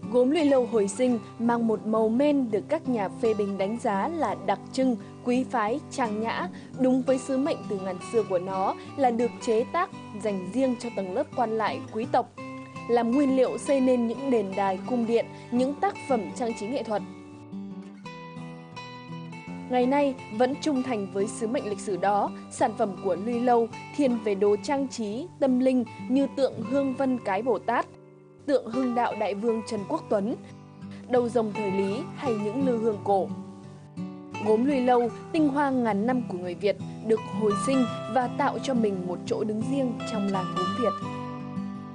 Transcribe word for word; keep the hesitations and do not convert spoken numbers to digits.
Gốm lụy lâu hồi sinh mang một màu men được các nhà phê bình đánh giá là đặc trưng, quý phái, trang nhã, đúng với sứ mệnh từ ngàn xưa của nó là được chế tác dành riêng cho tầng lớp quan lại quý tộc, làm nguyên liệu xây nên những đền đài cung điện, những tác phẩm trang trí nghệ thuật. Ngày nay vẫn trung thành với sứ mệnh lịch sử đó, sản phẩm của Lụy Lâu thiên về đồ trang trí, tâm linh như tượng Hương Vân Cái Bồ Tát, tượng Hưng Đạo Đại Vương Trần Quốc Tuấn, đầu rồng thời Lý hay những lư hương cổ. Gốm Lụy Lâu, tinh hoa ngàn năm của người Việt, được hồi sinh và tạo cho mình một chỗ đứng riêng trong làng gốm Việt.